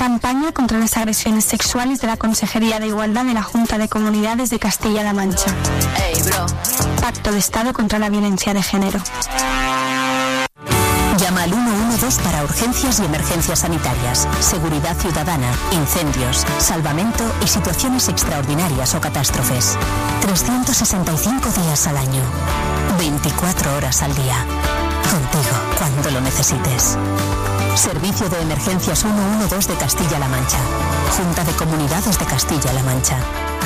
Campaña contra las agresiones sexuales de la Consejería de Igualdad de la Junta de Comunidades de Castilla-La Mancha. Pacto de Estado contra la violencia de género. Llama al 112 para urgencias y emergencias sanitarias, seguridad ciudadana, incendios, salvamento y situaciones extraordinarias o catástrofes. 365 días al año, 24 horas al día. Contigo cuando lo necesites. Servicio de Emergencias 112 de Castilla-La Mancha. Junta de Comunidades de Castilla-La Mancha.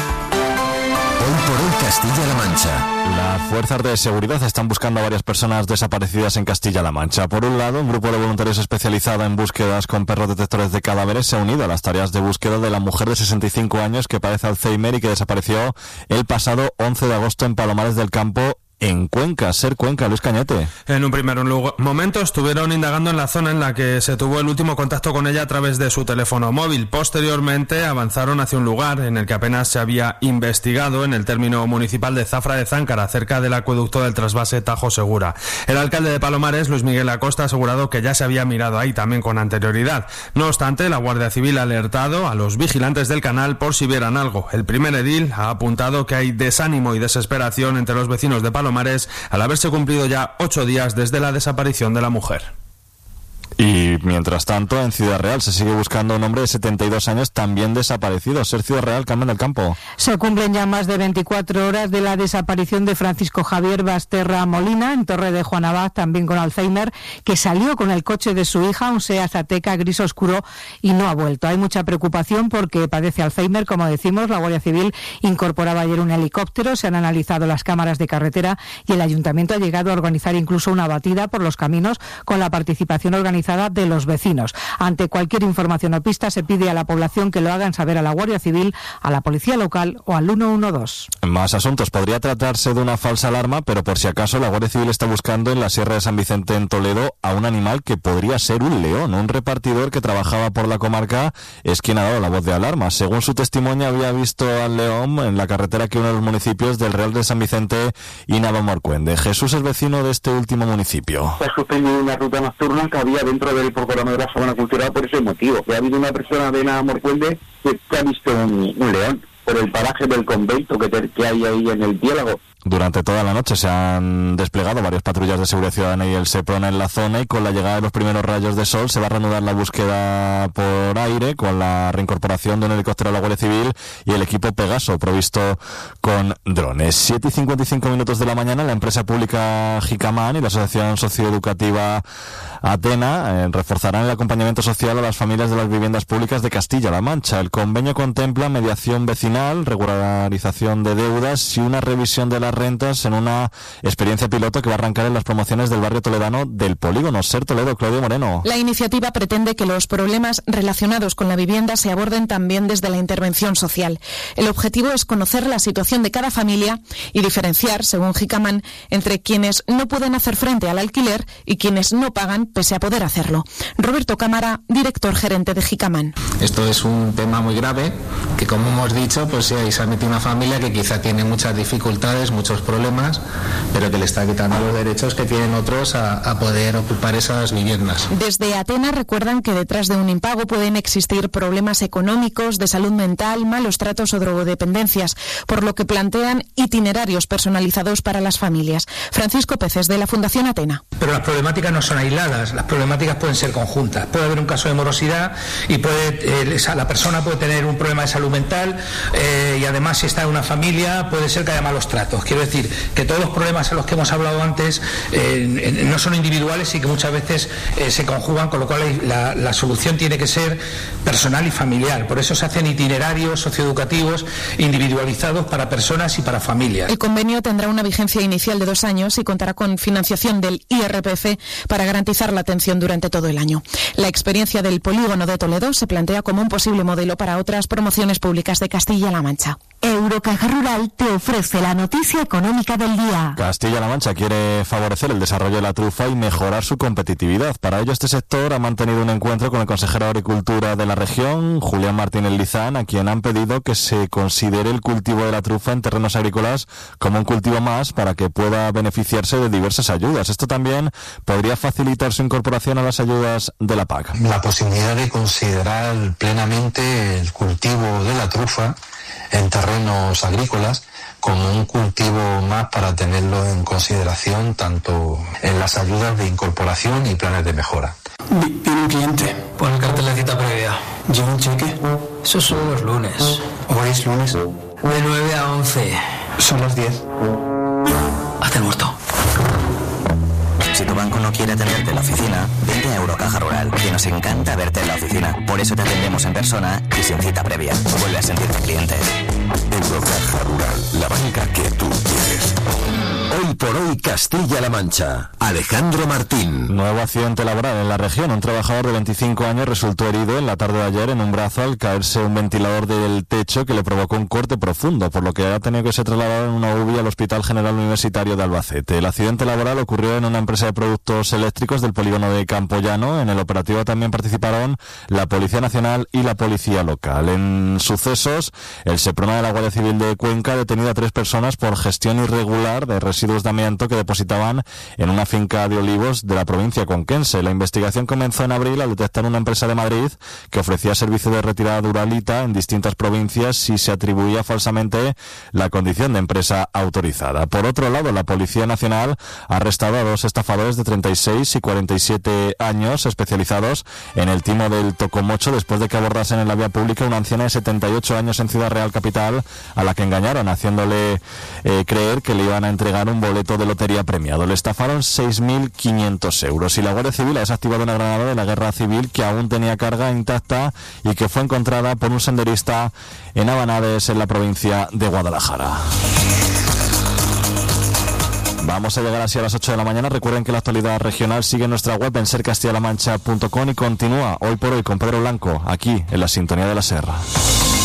Hoy por hoy Castilla-La Mancha. Las fuerzas de seguridad están buscando a varias personas desaparecidas en Castilla-La Mancha. Por un lado, un grupo de voluntarios especializado en búsquedas con perros detectores de cadáveres se ha unido a las tareas de búsqueda de la mujer de 65 años que padece Alzheimer y que desapareció el pasado 11 de agosto en Palomares del Campo, en Cuenca. Ser Cuenca, Luis Cañete. En un primer momento estuvieron indagando en la zona en la que se tuvo el último contacto con ella a través de su teléfono móvil. Posteriormente avanzaron hacia un lugar en el que apenas se había investigado, en el término municipal de Zafra de Záncara, cerca del acueducto del trasvase Tajo Segura. El alcalde de Palomares, Luis Miguel Acosta, ha asegurado que ya se había mirado ahí también con anterioridad. No obstante, la Guardia Civil ha alertado a los vigilantes del canal por si vieran algo. El primer edil ha apuntado que hay desánimo y desesperación entre los vecinos de Palomares al haberse cumplido ya 8 días desde la desaparición de la mujer. Y mientras tanto, en Ciudad Real se sigue buscando un hombre de 72 años también desaparecido. Ser Ciudad Real, Carmen del Campo. Se cumplen ya más de 24 horas de la desaparición de Francisco Javier Basterra Molina, en Torre de Juan Abad, también con Alzheimer, que salió con el coche de su hija, un Seat Ateca gris oscuro, y no ha vuelto. Hay mucha preocupación porque padece Alzheimer, como decimos. La Guardia Civil incorporaba ayer un helicóptero, se han analizado las cámaras de carretera y el Ayuntamiento ha llegado a organizar incluso una batida por los caminos con la participación organizada de los vecinos. Ante cualquier información o pista se pide a la población que lo hagan saber a la Guardia Civil, a la Policía Local o al 112. Más asuntos. Podría tratarse de una falsa alarma, pero por si acaso la Guardia Civil está buscando en la Sierra de San Vicente, en Toledo, a un animal que podría ser un león. Un repartidor que trabajaba por la comarca es quien ha dado la voz de alarma. Según su testimonio, había visto al león en la carretera que une los municipios del Real de San Vicente y Navamorcuende. Jesús es vecino de este último municipio. Se ha suspendido una ruta nocturna que había dentro del programa de la Sabana Cultural por ese motivo. Que ha habido una persona de Navamorcuende que ha visto un león por el paraje del convento que hay ahí en el Piélago. Durante toda la noche se han desplegado varias patrullas de seguridad ciudadana y el SEPRONA en la zona, y con la llegada de los primeros rayos de sol se va a reanudar la búsqueda por aire con la reincorporación de un helicóptero a la Guardia Civil y el equipo Pegaso provisto con drones. 7:55 de la mañana, la empresa pública Jicamán y la asociación socioeducativa Atena reforzarán el acompañamiento social a las familias de las viviendas públicas de Castilla-La Mancha. El convenio contempla mediación vecinal, regularización de deudas y una revisión de las rentas en una experiencia piloto que va a arrancar en las promociones del barrio toledano del Polígono. Ser Toledo, Claudio Moreno. La iniciativa pretende que los problemas relacionados con la vivienda se aborden también desde la intervención social. El objetivo es conocer la situación de cada familia y diferenciar, según Jicamán, entre quienes no pueden hacer frente al alquiler y quienes no pagan pese a poder hacerlo. Roberto Cámara, director gerente de Jicamán. Esto es un tema muy grave que, como hemos dicho, pues ahí se ha metido una familia que quizá tiene muchas dificultades, muchos problemas, pero que le está quitando los derechos que tienen otros a poder ocupar esas viviendas. Desde Atena recuerdan que detrás de un impago pueden existir problemas económicos, de salud mental, malos tratos o drogodependencias, por lo que plantean itinerarios personalizados para las familias. Francisco Peces, de la Fundación Atena. Pero las problemáticas no son aisladas, las problemáticas pueden ser conjuntas. Puede haber un caso de morosidad y la persona puede tener un problema de salud mental y además, si está en una familia, puede ser que haya malos tratos. Quiero decir que todos los problemas a los que hemos hablado antes no son individuales y que muchas veces se conjugan, con lo cual la solución tiene que ser personal y familiar. Por eso se hacen itinerarios socioeducativos individualizados para personas y para familias. El convenio tendrá una vigencia inicial de 2 años y contará con financiación del IRPF para garantizar la atención durante todo el año. La experiencia del Polígono de Toledo se plantea como un posible modelo para otras promociones públicas de Castilla-La Mancha. Eurocaja Rural te ofrece la noticia socioeconómica del día. Castilla-La Mancha quiere favorecer el desarrollo de la trufa y mejorar su competitividad. Para ello, este sector ha mantenido un encuentro con el consejero de Agricultura de la región, Julián Martínez Lizán, a quien han pedido que se considere el cultivo de la trufa en terrenos agrícolas como un cultivo más para que pueda beneficiarse de diversas ayudas. Esto también podría facilitar su incorporación a las ayudas de la PAC. La posibilidad de considerar plenamente el cultivo de la trufa en terrenos agrícolas como un cultivo más para tenerlo en consideración tanto en las ayudas de incorporación y planes de mejora. Viene un cliente. Pon el cartel de cita previa. ¿Lleva un cheque? Eso son los lunes. ¿Hoy es lunes? De 9 a 11. Son las 10. Hazte el muerto. Si tu banco no quiere atenderte en la oficina, vente a Eurocaja Rural, que nos encanta verte en la oficina. Por eso te atendemos en persona y sin cita previa. Vuelve a sentirte cliente. Eurocaja Rural, la banca que tú quieres. Hoy por hoy, Castilla-La Mancha. Alejandro Martín. Nuevo accidente laboral en la región. Un trabajador de 25 años resultó herido en la tarde de ayer en un brazo al caerse un ventilador del techo que le provocó un corte profundo, por lo que ha tenido que ser trasladado en una UBI al Hospital General Universitario de Albacete. El accidente laboral ocurrió en una empresa de productos eléctricos del polígono de Campollano. En el operativo también participaron la Policía Nacional y la Policía Local. En sucesos, el Seprona de la Guardia Civil de Cuenca ha detenido a 3 personas por gestión irregular de residuos de amianto que depositaban en una finca de olivos de la provincia conquense. La investigación comenzó en abril al detectar una empresa de Madrid que ofrecía servicio de retirada de uralita en distintas provincias y se atribuía falsamente la condición de empresa autorizada. Por otro lado, la Policía Nacional ha arrestado a 2 estafadores de 36 y 47 años especializados en el timo del tocomocho después de que abordasen en la vía pública una anciana de 78 años en Ciudad Real Capital a la que engañaron haciéndole creer que le iban a entregar un boleto de lotería premiado. Le estafaron 6.500 euros y la Guardia Civil ha desactivado una granada de la guerra civil que aún tenía carga intacta y que fue encontrada por un senderista en Abanades, en la provincia de Guadalajara. Vamos a llegar así a las 8 de la mañana. Recuerden que la actualidad regional sigue en nuestra web en sercastillalamancha.com y continúa hoy por hoy con Pedro Blanco, aquí en la sintonía de la Serra.